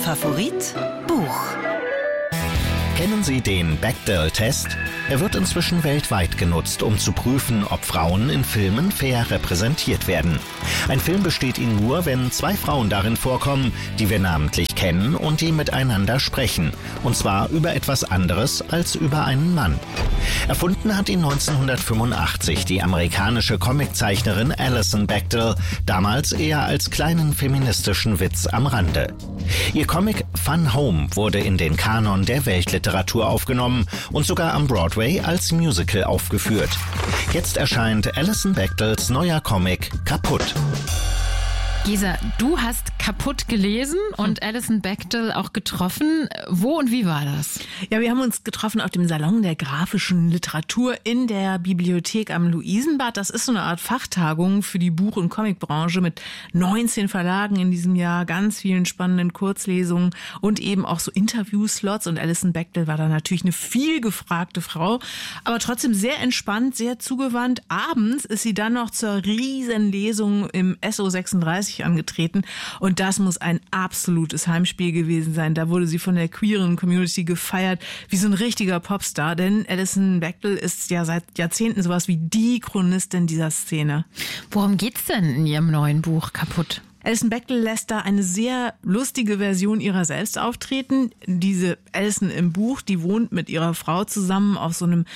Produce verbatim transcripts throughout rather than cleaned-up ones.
Favorit Buch. Kennen Sie den Bechdel-Test? Er wird inzwischen weltweit genutzt, um zu prüfen, ob Frauen in Filmen fair repräsentiert werden. Ein Film besteht ihn nur, wenn zwei Frauen darin vorkommen, die wir namentlich kennen und die miteinander sprechen. Und zwar über etwas anderes als über einen Mann. Erfunden hat ihn neunzehnhundertfünfundachtzig die amerikanische Comiczeichnerin Alison Bechdel, damals eher als kleinen feministischen Witz am Rande. Ihr Comic Fun Home wurde in den Kanon der Weltliteratur aufgenommen und sogar am Broadway als Musical aufgeführt. Jetzt erscheint Alison Bechdels neuer Comic Kaputt. Gesa, du hast Kaputt gelesen und Alison Bechdel auch getroffen. Wo und wie war das? Ja, wir haben uns getroffen auf dem Salon der grafischen Literatur in der Bibliothek am Luisenbad. Das ist so eine Art Fachtagung für die Buch- und Comicbranche mit neunzehn Verlagen in diesem Jahr, ganz vielen spannenden Kurzlesungen und eben auch so Interviewslots. Und Alison Bechdel war da natürlich eine viel gefragte Frau, aber trotzdem sehr entspannt, sehr zugewandt. Abends ist sie dann noch zur Riesenlesung im S O sechsunddreißig angetreten und das muss ein absolutes Heimspiel gewesen sein. Da wurde sie von der queeren Community gefeiert wie so ein richtiger Popstar, denn Alison Bechdel ist ja seit Jahrzehnten sowas wie die Chronistin dieser Szene. Worum geht's denn in ihrem neuen Buch Kaputt? Alison Bechdel lässt da eine sehr lustige Version ihrer selbst auftreten. Diese Alison im Buch, die wohnt mit ihrer Frau zusammen auf so einem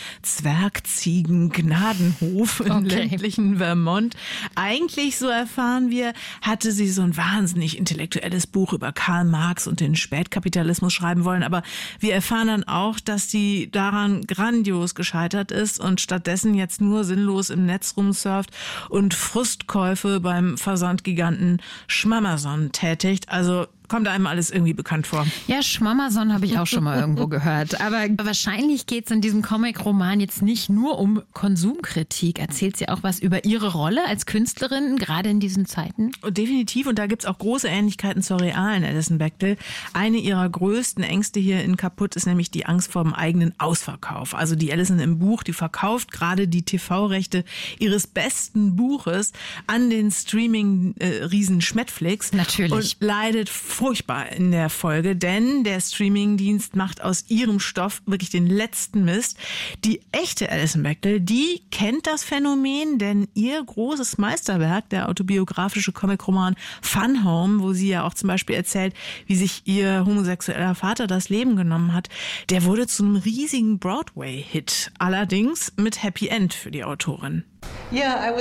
Zwergziegen-Gnadenhof im okay. ländlichen Vermont. Eigentlich, so erfahren wir, hatte sie so ein wahnsinnig intellektuelles Buch über Karl Marx und den Spätkapitalismus schreiben wollen. Aber wir erfahren dann auch, dass sie daran grandios gescheitert ist und stattdessen jetzt nur sinnlos im Netz rumsurft und Frustkäufe beim Versandgiganten Schmamazon tätigt. Also kommt einem alles irgendwie bekannt vor. Ja, Schmamazon habe ich auch schon mal irgendwo gehört. Aber wahrscheinlich geht es in diesem Comic-Roman jetzt nicht nur um Konsumkritik. Erzählt sie auch was über ihre Rolle als Künstlerin, gerade in diesen Zeiten? Definitiv. Und da gibt es auch große Ähnlichkeiten zur realen Alison Bechdel. Eine ihrer größten Ängste hier in Kaputt ist nämlich die Angst vor dem eigenen Ausverkauf. Also die Alison im Buch, die verkauft gerade die T V-Rechte ihres besten Buches an den Streaming-Riesen Schmetflix. Natürlich. Und leidet furchtbar in der Folge, denn der Streamingdienst macht aus ihrem Stoff wirklich den letzten Mist. Die echte Alison Bechdel, die kennt das Phänomen, denn ihr großes Meisterwerk, der autobiografische Comicroman Fun Home, wo sie ja auch zum Beispiel erzählt, wie sich ihr homosexueller Vater das Leben genommen hat, der wurde zu einem riesigen Broadway-Hit. Allerdings mit Happy End für die Autorin. Ja,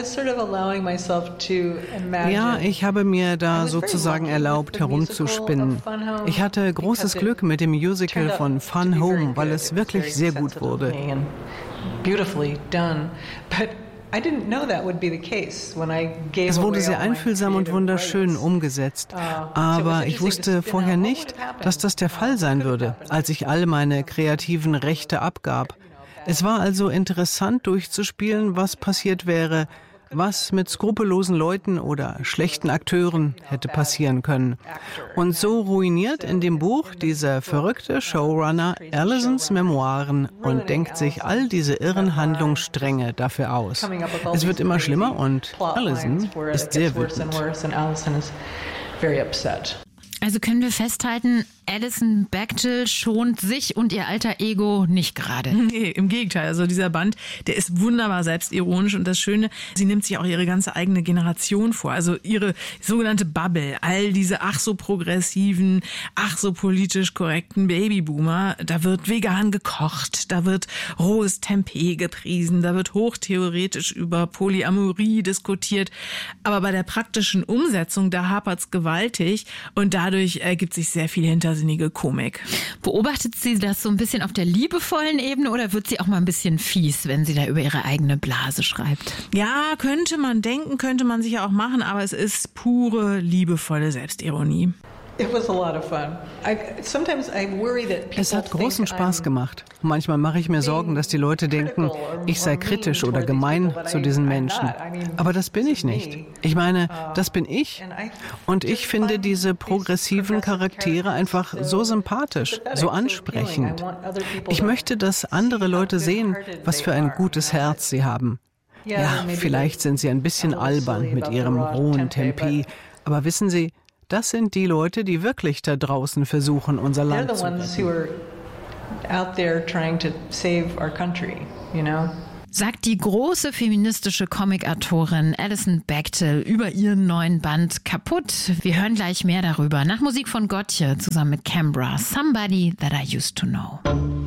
ich habe mir da sozusagen erlaubt, herumzuspinnen. Ich hatte großes Glück mit dem Musical von Fun Home, weil es wirklich sehr gut wurde. Es wurde sehr einfühlsam und wunderschön umgesetzt. Aber ich wusste vorher nicht, dass das der Fall sein würde, als ich all meine kreativen Rechte abgab. Es war also interessant durchzuspielen, was passiert wäre, was mit skrupellosen Leuten oder schlechten Akteuren hätte passieren können. Und so ruiniert in dem Buch dieser verrückte Showrunner Alisons Memoiren und denkt sich all diese irren Handlungsstränge dafür aus. Es wird immer schlimmer und Alison ist sehr wütend. Also können wir festhalten, Alison Bechdel schont sich und ihr alter Ego nicht gerade. Nee, im Gegenteil. Also dieser Band, der ist wunderbar selbstironisch und das Schöne, sie nimmt sich auch ihre ganze eigene Generation vor. Also ihre sogenannte Bubble, all diese ach so progressiven, ach so politisch korrekten Babyboomer. Da wird vegan gekocht, da wird rohes Tempeh gepriesen, da wird hochtheoretisch über Polyamorie diskutiert. Aber bei der praktischen Umsetzung, da hapert's gewaltig und dadurch ergibt sich sehr viel hinter sinnige Komik. Beobachtet sie das so ein bisschen auf der liebevollen Ebene oder wird sie auch mal ein bisschen fies, wenn sie da über ihre eigene Blase schreibt? Ja, könnte man denken, könnte man sicher auch machen, aber es ist pure, liebevolle Selbstironie. Es hat großen Spaß gemacht. Manchmal mache ich mir Sorgen, dass die Leute denken, ich sei kritisch oder gemein zu diesen Menschen. Aber das bin ich nicht. Ich meine, das bin ich. Und ich finde diese progressiven Charaktere einfach so sympathisch, so ansprechend. Ich möchte, dass andere Leute sehen, was für ein gutes Herz sie haben. Ja, vielleicht sind sie ein bisschen albern mit ihrem rohen Tempeh. Aber wissen Sie, Das sind die Leute, die wirklich da draußen versuchen, unser Land zu retten. Sagt die große feministische Comic-Autorin Alison Bechdel über ihren neuen Band Kaputt. Wir hören gleich mehr darüber. Nach Musik von Gotye zusammen mit Cambra. Somebody That I Used to Know.